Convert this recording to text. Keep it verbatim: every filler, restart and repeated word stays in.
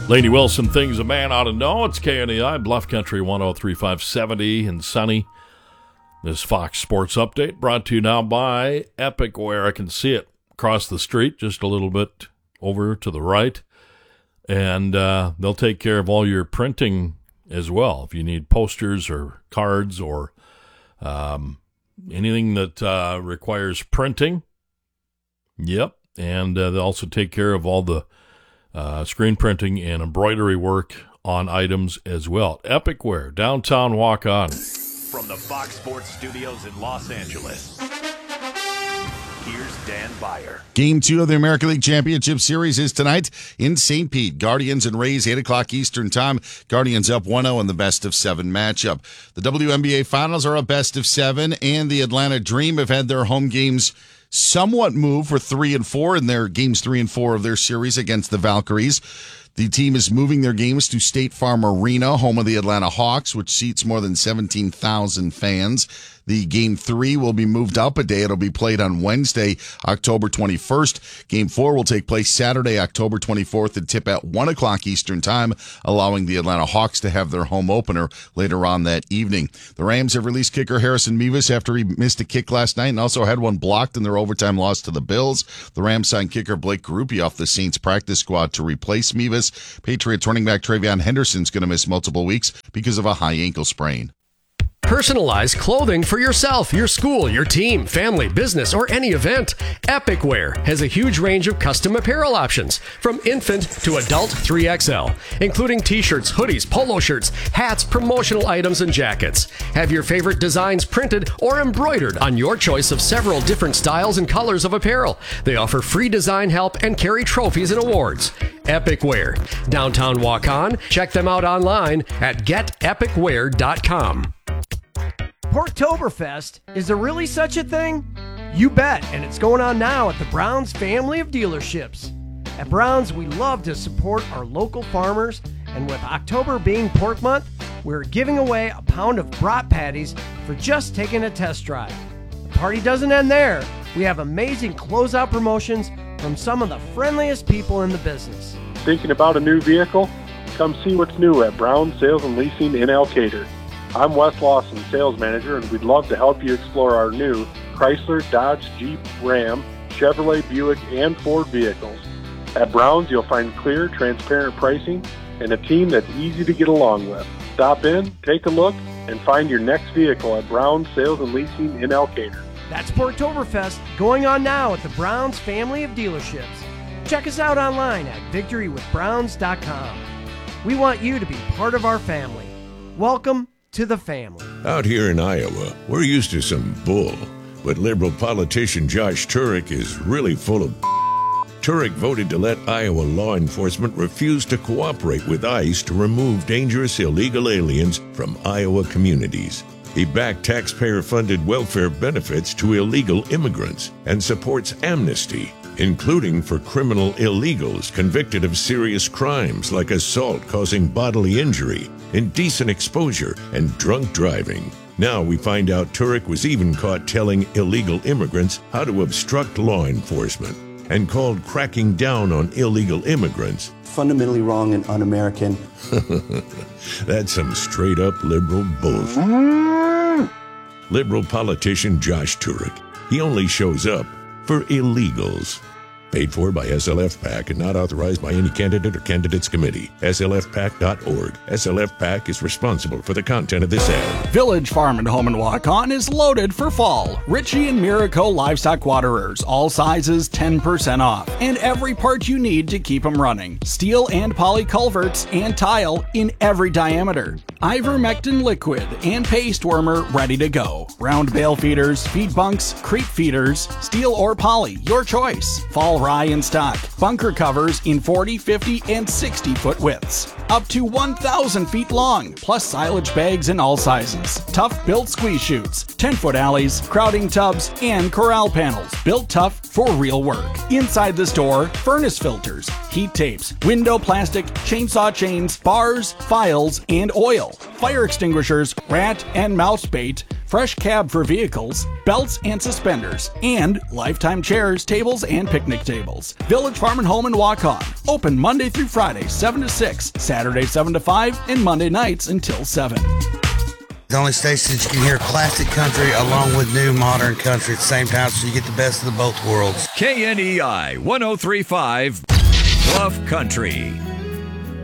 Laney Wilson, things a man ought to know. It's K N E I, Bluff Country one oh three point five, seventy and sunny. This Fox Sports Update brought to you now by Epic Wear. I can see it across the street, just a little bit over to the right. And uh, they'll take care of all your printing as well. If you need posters or cards or um, anything that uh, requires printing. Yep. And uh, they'll also take care of all the uh, screen printing and embroidery work on items as well. Epic Wear, downtown walk on. From the Fox Sports Studios in Los Angeles, here's Dan Beyer. Game two of the American League Championship Series is tonight in Saint Pete. Guardians and Rays, eight o'clock Eastern Time. Guardians up one oh in the best of seven matchup. The W N B A Finals are a best of seven, and the Atlanta Dream have had their home games somewhat move for three and four in their games three and four of their series against the Valkyries. The team is moving their games to State Farm Arena, home of the Atlanta Hawks, which seats more than seventeen thousand fans. The game three will be moved up a day. It'll be played on Wednesday, October twenty-first. Game four will take place Saturday, October twenty-fourth, and tip at one o'clock Eastern Time, allowing the Atlanta Hawks to have their home opener later on that evening. The Rams have released kicker Harrison Mevis after he missed a kick last night and also had one blocked in their overtime loss to the Bills. The Rams signed kicker Blake Garupi off the Saints practice squad to replace Mevis. Patriots running back Travion Henderson's going to miss multiple weeks because of a high ankle sprain. Personalize clothing for yourself, your school, your team, family, business, or any event. Epic Wear has a huge range of custom apparel options, from infant to adult three X L, including t-shirts, hoodies, polo shirts, hats, promotional items, and jackets. Have your favorite designs printed or embroidered on your choice of several different styles and colors of apparel. They offer free design help and carry trophies and awards. Epic Wear. Downtown Walk On. Check them out online at get epic wear dot com. Porktoberfest, is there really such a thing? You bet, and it's going on now at the Browns family of dealerships. At Browns, we love to support our local farmers, and with October being Pork Month, we're giving away a pound of brat patties for just taking a test drive. The party doesn't end there. We have amazing closeout promotions from some of the friendliest people in the business. Thinking about a new vehicle? Come see what's new at Brown Sales and Leasing in Elkader. I'm Wes Lawson, sales manager, and we'd love to help you explore our new Chrysler, Dodge, Jeep, Ram, Chevrolet, Buick, and Ford vehicles. At Brown's, you'll find clear, transparent pricing and a team that's easy to get along with. Stop in, take a look, and find your next vehicle at Brown Sales and Leasing in Elkader. That's Porktoberfest, going on now at the Browns family of dealerships. Check us out online at victory with browns dot com. We want you to be part of our family. Welcome to the family. Out here in Iowa, we're used to some bull, but liberal politician Josh Turek is really full of Turek voted to let Iowa law enforcement refuse to cooperate with ICE to remove dangerous illegal aliens from Iowa communities. He backed taxpayer-funded welfare benefits to illegal immigrants and supports amnesty, including for criminal illegals convicted of serious crimes like assault causing bodily injury, indecent exposure, and drunk driving. Now we find out Turek was even caught telling illegal immigrants how to obstruct law enforcement and called cracking down on illegal immigrants fundamentally wrong and un-American. That's some straight-up liberal bullshit. Liberal politician Josh Turek. He only shows up for illegals. Paid for by S L F PAC and not authorized by any candidate or candidates committee. S L F pac dot org. S L F PAC is responsible for the content of this ad. Village Farm and Home and Walk On is loaded for fall. Richie and Miracle Livestock Waterers, all sizes ten percent off. And every part you need to keep them running. Steel and poly culverts and tile in every diameter. Ivermectin liquid and paste wormer ready to go. Round bale feeders, feed bunks, crate feeders, steel or poly, your choice. Fall rye in stock. Bunker covers in forty, fifty, and sixty foot widths. Up to one thousand feet long, plus silage bags in all sizes. Tough built squeeze chutes, ten foot alleys, crowding tubs, and corral panels. Built tough for real work. Inside the store, furnace filters, heat tapes, window plastic, chainsaw chains, bars, files, and oil. Fire extinguishers, rat and mouse bait, fresh cab for vehicles, belts and suspenders, and lifetime chairs, tables, and picnic tables. Village Farm and Home in Waukon. Open Monday through Friday, seven to six, Saturday, seven to five, and Monday nights until seven. The only station that you can hear classic country along with new modern country at the same time, so you get the best of the both worlds. K N E I one oh three point five Bluff Country.